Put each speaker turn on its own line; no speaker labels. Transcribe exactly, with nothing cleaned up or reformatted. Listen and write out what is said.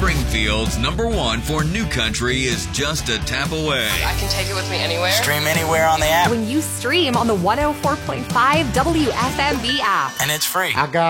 Springfield's number one for new country is just a tap away.
I can take it with me anywhere.
Stream anywhere on the app.
When you stream on the one oh four point five W F M B app.
And it's free.
I got